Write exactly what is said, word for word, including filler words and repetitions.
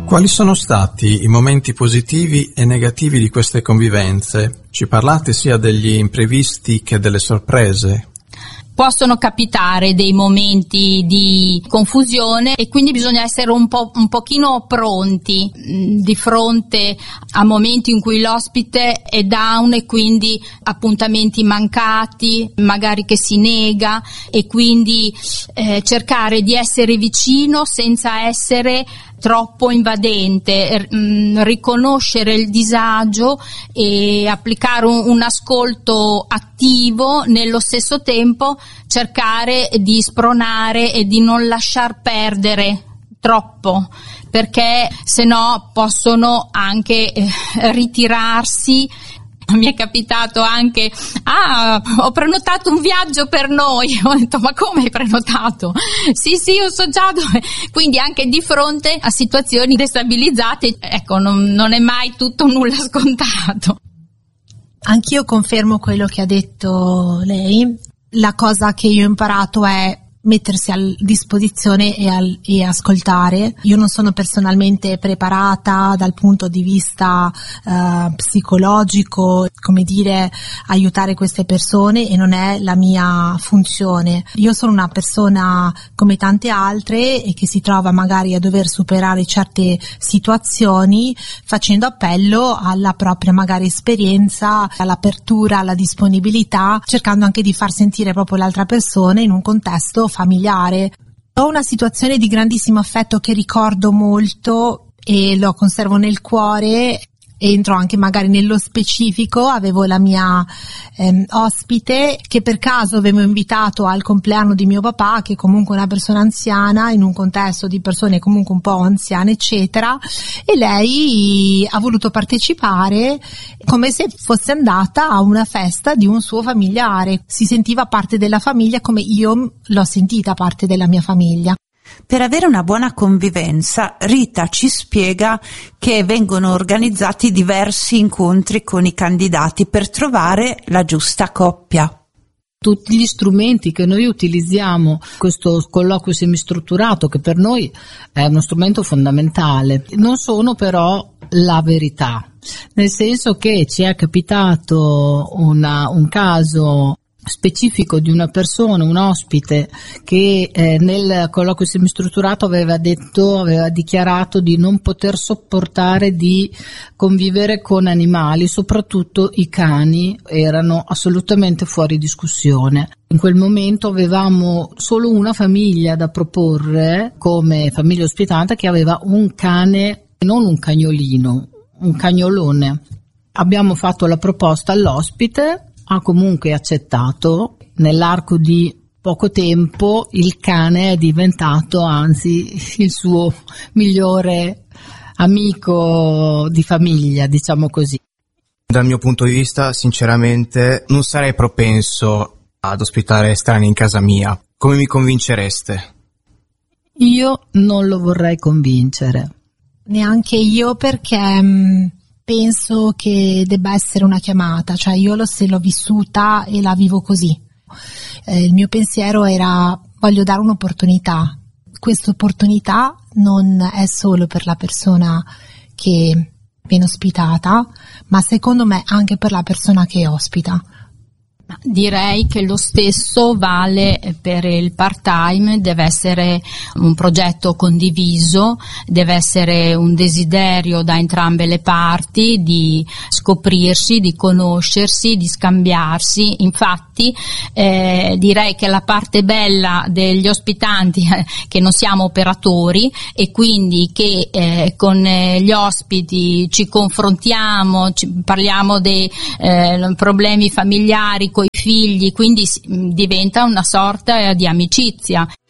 Quali sono stati i momenti positivi e negativi di queste convivenze? Ci parlate sia degli imprevisti che delle sorprese? Possono capitare dei momenti di confusione e quindi bisogna essere un po' un pochino pronti mh, di fronte a momenti in cui l'ospite è down e quindi appuntamenti mancati, magari che si nega, e quindi eh, cercare di essere vicino senza essere troppo invadente, mh, riconoscere il disagio e applicare un, un ascolto attivo, nello stesso tempo cercare di spronare e di non lasciar perdere troppo, perché se no possono anche eh, ritirarsi. Mi è capitato anche, ah, ho prenotato un viaggio per noi, ho detto, ma come hai prenotato? Sì, sì, io so già dove. Quindi anche di fronte a situazioni destabilizzate, ecco, non, non è mai tutto nulla scontato. Anch'io confermo quello che ha detto lei. La cosa che io ho imparato è mettersi a disposizione e, al, e ascoltare. Io non sono personalmente preparata dal punto di vista uh, psicologico, come dire, aiutare queste persone, e non è la mia funzione. Io sono una persona come tante altre e che si trova magari a dover superare certe situazioni facendo appello alla propria magari esperienza, all'apertura, alla disponibilità, cercando anche di far sentire proprio l'altra persona in un contesto familiare. Ho una situazione di grandissimo affetto che ricordo molto e lo conservo nel cuore. Entro anche magari nello specifico. Avevo la mia ehm, ospite che per caso avevo invitato al compleanno di mio papà, che è comunque una persona anziana, in un contesto di persone comunque un po' anziane eccetera, e lei ha voluto partecipare come se fosse andata a una festa di un suo familiare. Si sentiva parte della famiglia come io l'ho sentita parte della mia famiglia. Per avere una buona convivenza, Rita ci spiega che vengono organizzati diversi incontri con i candidati per trovare la giusta coppia. Tutti gli strumenti che noi utilizziamo, questo colloquio semistrutturato, che per noi è uno strumento fondamentale, non sono però la verità, nel senso che ci è capitato una, un caso specifico di una persona, un ospite, che eh, nel colloquio semistrutturato aveva detto, aveva dichiarato di non poter sopportare di convivere con animali, soprattutto i cani erano assolutamente fuori discussione. In quel momento avevamo solo una famiglia da proporre come famiglia ospitante che aveva un cane, non un cagnolino, un cagnolone. Abbiamo fatto la proposta all'ospite, ha comunque accettato. Nell'arco di poco tempo il cane è diventato anzi il suo migliore amico di famiglia, diciamo così. Dal mio punto di vista, sinceramente, non sarei propenso ad ospitare estranei in casa mia. Come mi convincereste? Io non lo vorrei convincere. Neanche io, perché mh, penso che debba essere una chiamata, cioè io lo, se l'ho vissuta e la vivo così. Eh, il mio pensiero era: voglio dare un'opportunità. Questa opportunità non è solo per la persona che viene ospitata, ma secondo me anche per la persona che ospita. Direi che lo stesso vale per il part-time, deve essere un progetto condiviso, deve essere un desiderio da entrambe le parti di scoprirsi, di conoscersi, di scambiarsi. Infatti eh, direi che la parte bella degli ospitanti è che non siamo operatori e quindi che eh, con eh, gli ospiti ci confrontiamo, ci, parliamo dei eh, problemi familiari coi figli, quindi diventa una sorta di amicizia.